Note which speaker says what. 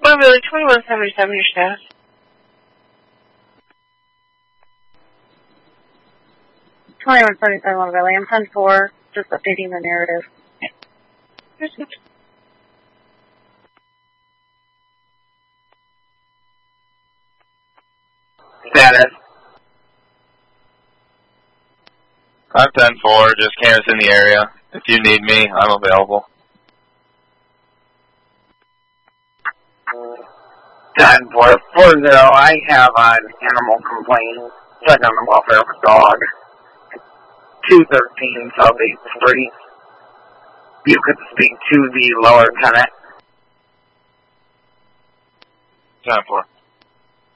Speaker 1: Mobility 2177, your status.
Speaker 2: I'm 10-4, just updating the narrative.
Speaker 3: Status.
Speaker 4: I'm 10-4, just canvas in the area. If you need me, I'm available.
Speaker 3: 10-4, 40, I have an animal complaint. Check on the welfare of a dog. 213 South 8th Street. You could speak to the lower tenant.
Speaker 4: 10-4.